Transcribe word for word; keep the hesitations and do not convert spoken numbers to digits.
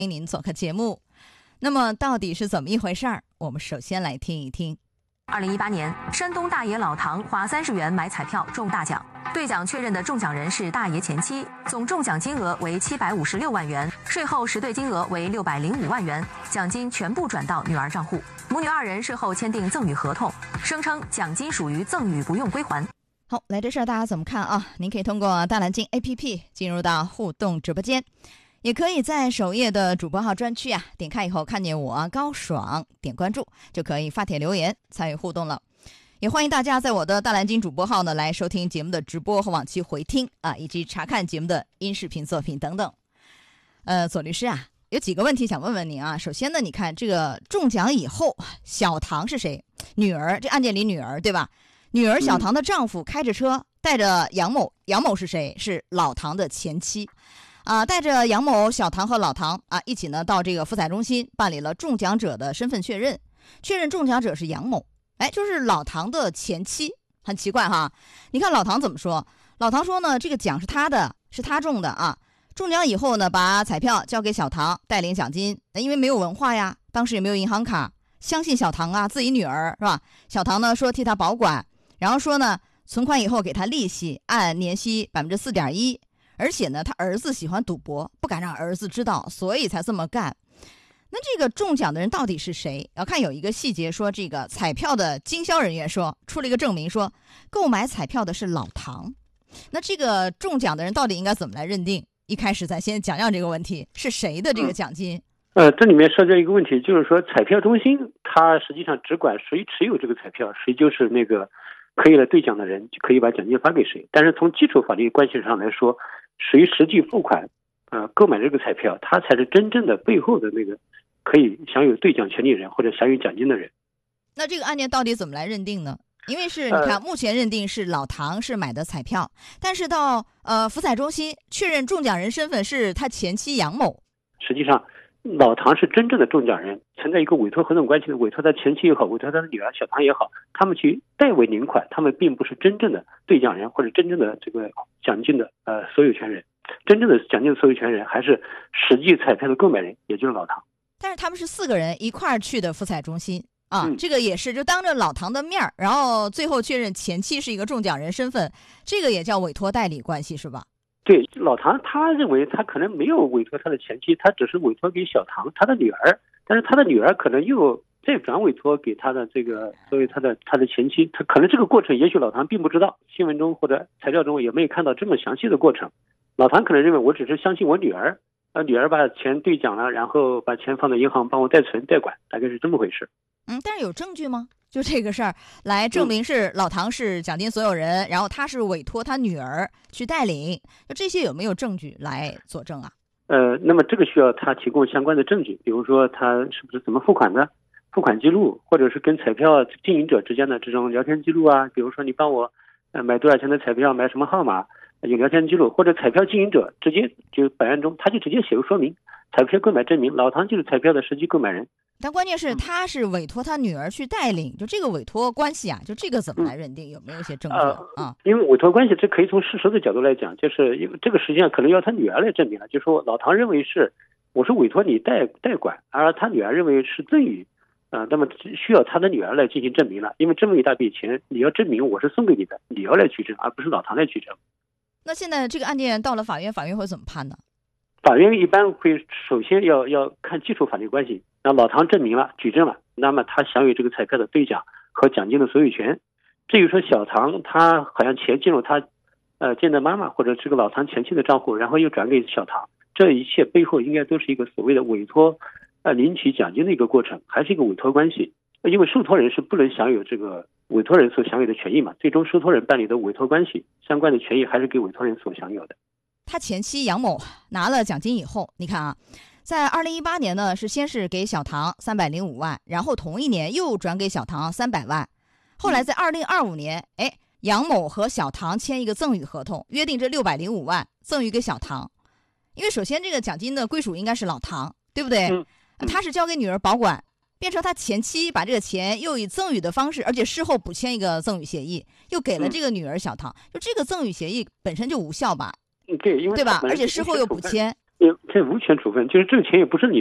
欢迎您做客节目。那么到底是怎么一回事儿？我们首先来听一听。 二零一八年，山东大爷老唐花三十元买彩票中大奖，兑奖确认的中奖人是大爷前妻，总中奖金额为七百五十六万元，税后实兑金额为六百零五万元，奖金全部转到女儿账户。母女二人事后签订赠与合同，声称奖金属于赠与，不用归还。 好，来这事儿大家怎么看啊？您可以通过大蓝鲸 A P P 进入到互动直播间。也可以在首页的主播号专区啊，点开以后看见我高爽，点关注就可以发帖留言参与互动了。也欢迎大家在我的大蓝鲸主播号呢来收听节目的直播和往期回听啊，以及查看节目的音视频作品等等。呃，左律师啊，有几个问题想问问您啊。首先呢，你看这个中奖以后，小唐是谁？女儿，这案件里女儿对吧？女儿小唐的丈夫开着车带着杨某，杨某是谁？是老唐的前妻。啊，带着杨某、小唐和老唐啊一起呢到这个福彩中心办理了中奖者的身份确认，确认中奖者是杨某，哎，就是老唐的前妻，很奇怪哈。你看老唐怎么说？老唐说呢，这个奖是他的，是他中的啊。中奖以后呢，把彩票交给小唐带领奖金，因为没有文化呀，当时也没有银行卡，相信小唐啊，自己女儿是吧？小唐呢说替他保管，然后说呢存款以后给他利息，按年息百分之四点一。而且呢，他儿子喜欢赌博，不敢让儿子知道，所以才这么干。那这个中奖的人到底是谁？要看有一个细节说，这个彩票的经销人员说出了一个证明，说购买彩票的是老唐。那这个中奖的人到底应该怎么来认定？一开始咱先讲讲这个问题，是谁的这个奖金？ 嗯、呃，这里面涉及一个问题，就是说彩票中心它实际上只管谁持有这个彩票，谁就是那个可以来兑奖的人，就可以把奖金发给谁。但是从基础法律关系上来说，谁实际付款，呃，购买这个彩票，他才是真正的背后的那个可以享有兑奖权利人或者享有奖金的人。 那这个案件到底怎么来认定呢？因为是你看，目前认定是老唐是买的彩票，但是到呃福彩中心确认中奖人身份是他前妻杨某。 实际上，老唐是真正的中奖人，存在一个委托合同关系的，委托他前妻也好，委托他的女儿小唐也好，他们去代为领款，他们并不是真正的兑奖人或者真正的这个奖金的呃所有权人，真正的奖金的所有权人还是实际彩票的购买人，也就是老唐。 但是他们是四个人一块儿去的福彩中心啊、 嗯， 这个也是就当着老唐的面儿，然后最后确认前妻是一个中奖人身份，这个也叫委托代理关系是吧？ 对，老唐他认为他可能没有委托他的前妻，他只是委托给小唐他的女儿，但是他的女儿可能又再转委托给他的这个所谓他的他的前妻，他可能这个过程也许老唐并不知道，新闻中或者材料中也没有看到这么详细的过程。老唐可能认为我只是相信我女儿，呃，女儿把钱兑奖了，然后把钱放在银行帮我代存代管，大概是这么回事。 嗯，但是有证据吗？就这个事儿来证明是老唐是奖金所有人，嗯、然后他是委托他女儿去带领，就这些有没有证据来佐证啊？ 呃，那么这个需要他提供相关的证据，比如说他是不是怎么付款的，付款记录，或者是跟彩票经营者之间的这种聊天记录啊，比如说你帮我呃买多少钱的彩票，买什么号码，有聊天记录，或者彩票经营者直接就本案中他就直接写个说明，彩票购买证明，老唐就是彩票的实际购买人。 但关键是他是委托他女儿去带领，就这个委托关系啊，就这个怎么来认定？有没有一些证据啊？ 呃、因为委托关系，这可以从事实的角度来讲，就是因为这个实际上可能要他女儿来证明了，就是说老唐认为是我是委托你代代管，而他女儿认为是赠与，呃，那么需要他的女儿来进行证明了，因为这么一大笔钱，你要证明我是送给你的，你要来举证，而不是老唐来举证。 那现在这个案件到了法院，法院会怎么判呢？ 法院一般会首先要要看基础法律关系，那老唐证明了举证了，那么他享有这个彩票的兑奖和奖金的所有权。至于说小唐他好像钱进入他呃见的妈妈或者这个老唐前妻的账户，然后又转给小唐，这一切背后应该都是一个所谓的委托呃领取奖金的一个过程，还是一个委托关系。因为受托人是不能享有这个委托人所享有的权益嘛，最终受托人办理的委托关系相关的权益还是给委托人所享有的。 他前妻杨某拿了奖金以后，你看啊，在二零一八年呢是先是给小唐三百零五万，然后同一年又转给小唐三百万，后来在二零二五年，哎，杨某和小唐签一个赠与合同，约定这六百零五万赠与给小唐。因为首先这个奖金的归属应该是老唐，对不对？ 嗯嗯、 他是交给女儿保管，变成他前妻把这个钱又以赠与的方式，而且事后补签一个赠与协议，又给了这个女儿小唐，就这个赠与协议本身就无效吧？ 对，因为对吧？而且事后又补签， 这无权处分，就是这个钱也不是你